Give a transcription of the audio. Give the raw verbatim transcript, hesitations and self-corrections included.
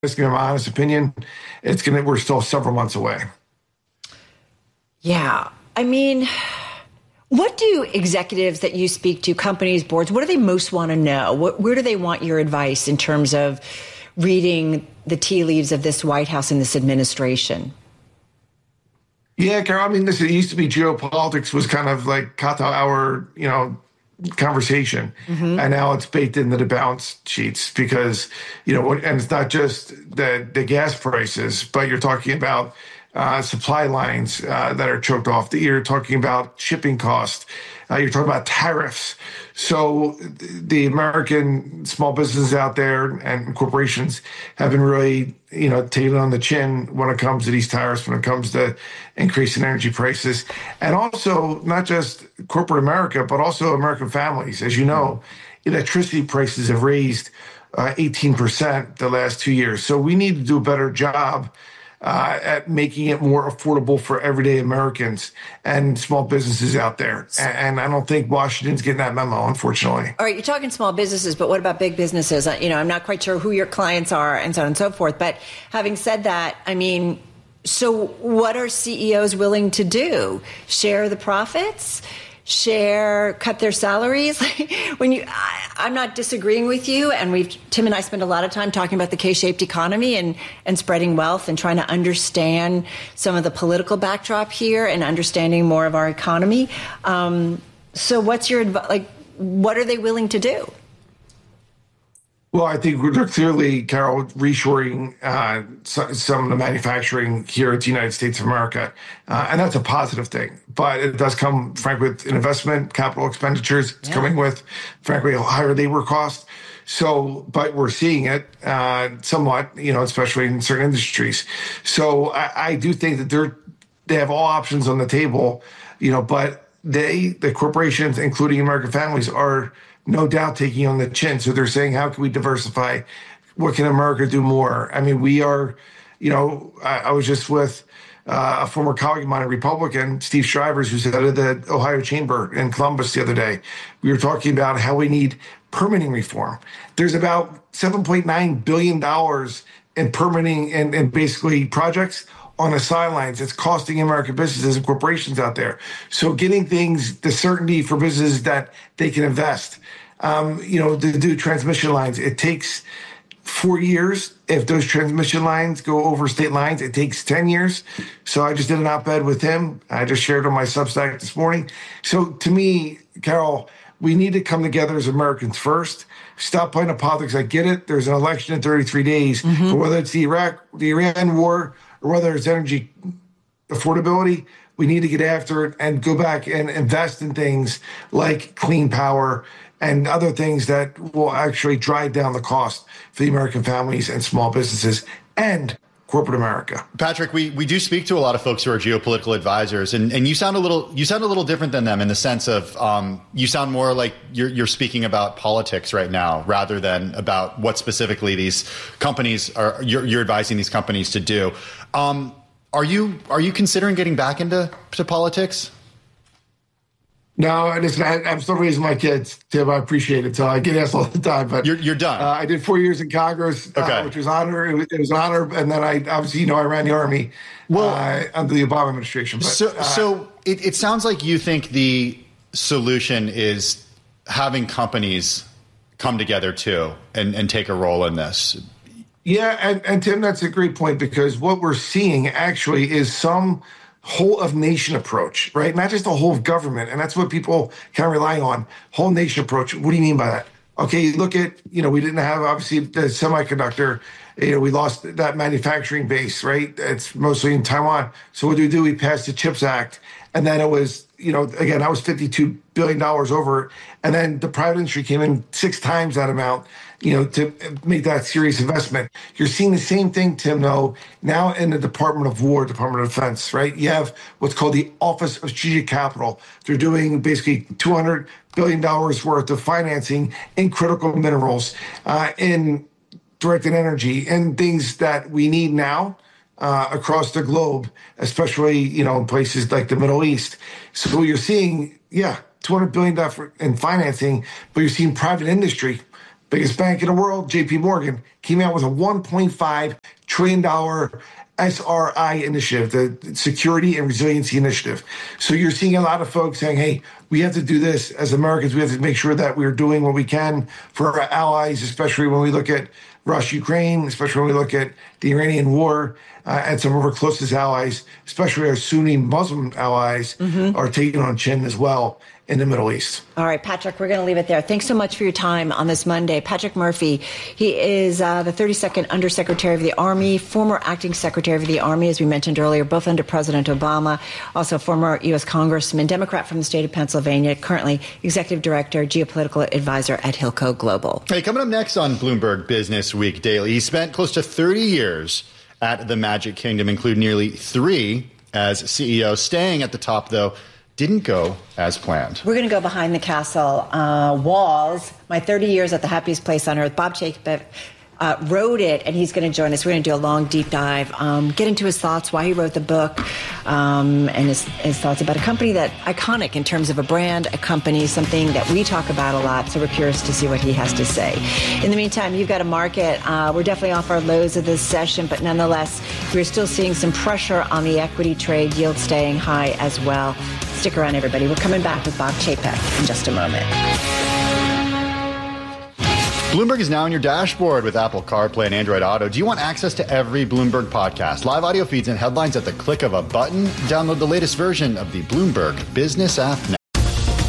It's going to be my honest opinion. It's going to, we're still several months away. Yeah. I mean, what do executives that you speak to, companies, boards, what do they most want to know? What, where do they want your advice in terms of reading the tea leaves of this White House and this administration? Yeah, Carol, I mean, listen, it used to be geopolitics was kind of like kata hour, you know, conversation. Mm-hmm. And now it's baked into the balance sheets because, you know, and it's not just the, the gas prices, but you're talking about uh, supply lines uh, that are choked off. You're talking about shipping costs. Uh, you're talking about tariffs. So the American small businesses out there and corporations have been really, you know, taken on the chin when it comes to these tariffs, when it comes to increasing energy prices. And also not just corporate America, but also American families. As you know, electricity prices have raised uh, eighteen percent the last two years. So we need to do a better job Uh, at making it more affordable for everyday Americans and small businesses out there. And, and I don't think Washington's getting that memo, unfortunately. All right, you're talking small businesses, but what about big businesses? You know, I'm not quite sure who your clients are and so on and so forth. But having said that, I mean, so what are C E Os willing to do? Share the profits? Share, cut their salaries? When you, I, I'm not disagreeing with you, and we've Tim and I spend a lot of time talking about the K-shaped economy and and spreading wealth and trying to understand some of the political backdrop here and understanding more of our economy. Um, so, what's your advice? Like, what are they willing to do? Well, I think they're clearly, Carol, reshoring uh, some of the manufacturing here in the United States of America. Uh, and that's a positive thing. But it does come, frankly, with an investment, capital expenditures. It's yeah. coming with, frankly, a higher labor cost. So, but we're seeing it uh, somewhat, you know, especially in certain industries. So I, I do think that they're, they have all options on the table, you know, but they, the corporations, including American families, are no doubt taking on the chin. So they're saying, how can we diversify? What can America do more? I mean, we are, you know, I, I was just with uh, a former colleague of mine, a Republican, Steve Shrivers, who's head of the Ohio Chamber in Columbus the other day. We were talking about how we need permitting reform. There's about seven point nine billion dollars in permitting and, and basically projects on the sidelines. It's costing American businesses and corporations out there. So getting things, the certainty for businesses that they can invest, um, you know, to do transmission lines, it takes four years. If those transmission lines go over state lines, it takes ten years. So I just did an op-ed with him. I just shared on my Substack this morning. So to me, Carol, we need to come together as Americans first. Stop playing the politics. I get it. There's an election in thirty-three days. Mm-hmm. But whether it's the Iraq, the Iran war, or whether it's energy affordability, we need to get after it and go back and invest in things like clean power and other things that will actually drive down the cost for the American families and small businesses and corporate America. Patrick, we, we do speak to a lot of folks who are geopolitical advisors, and, and you sound a little you sound a little different than them in the sense of um, you sound more like you're you're speaking about politics right now rather than about what specifically these companies are you're, you're advising these companies to do. Um, are you are you considering getting back into to politics? No, listen, I, I'm still raising my kids, Tim. I appreciate it. So I get asked all the time. But you're, you're done. Uh, I did four years in Congress, okay. uh, which was honor. It was, it was an honor. And then I obviously, you know, I ran the Army well, uh, under the Obama administration. But, so uh, so it, it sounds like you think the solution is having companies come together, too, and, and take a role in this. Yeah. And, and Tim, that's a great point, because what we're seeing actually is some whole of nation approach, right? Not just a whole of government. And that's what people kind of rely on. Whole nation approach. What do you mean by that? Okay, look at, you know, we didn't have obviously the semiconductor, you know, we lost that manufacturing base, right? It's mostly in Taiwan. So what do we do? We passed the CHIPS Act. And then it was, you know, again, that was fifty-two billion dollars over. And then the private industry came in six times that amount, you know, to make that serious investment. You're seeing the same thing, Tim, though, now in the Department of War, Department of Defense, right? You have what's called the Office of Strategic Capital. They're doing basically two hundred billion dollars worth of financing in critical minerals, uh, in directed energy, and things that we need now uh, across the globe, especially, you know, in places like the Middle East. So you're seeing, yeah, two hundred billion dollars in financing, but you're seeing private industry biggest bank in the world, J P Morgan, came out with a one point five trillion dollars S R I initiative, the Security and Resiliency Initiative. So you're seeing a lot of folks saying, hey, we have to do this as Americans. We have to make sure that we're doing what we can for our allies, especially when we look at Russia, Ukraine, especially when we look at the Iranian war, uh, and some of our closest allies, especially our Sunni Muslim allies, mm-hmm. are taking on chin as well in the Middle East. All right, Patrick, we're going to leave it there. Thanks so much for your time on this Monday. Patrick Murphy, he is uh, the thirty-second Undersecretary of the Army, former Acting Secretary of the Army, as we mentioned earlier, both under President Obama, also former U S Congressman, Democrat from the state of Pennsylvania, currently Executive Director, Geopolitical Advisor at Hilco Global. Hey, coming up next on Bloomberg Business Week Daily, he spent close to thirty years at the Magic Kingdom, including nearly three as C E O. Staying at the top, though, didn't go as planned. We're going to go behind the castle uh, walls. My thirty years at the happiest place on earth. Bob Chapek uh, wrote it, and he's going to join us. We're going to do a long, deep dive, um, get into his thoughts, why he wrote the book, um, and his, his thoughts about a company that iconic in terms of a brand, a company, something that we talk about a lot. So we're curious to see what he has to say. In the meantime, you've got a market. Uh, we're definitely off our lows of this session, but nonetheless, we're still seeing some pressure on the equity trade, yield staying high as well. Stick around, everybody. We're coming back with Bob Chapek in just a moment. Bloomberg is now on your dashboard with Apple CarPlay and Android Auto. Do you want access to every Bloomberg podcast, live audio feeds, and headlines at the click of a button? Download the latest version of the Bloomberg Business app now.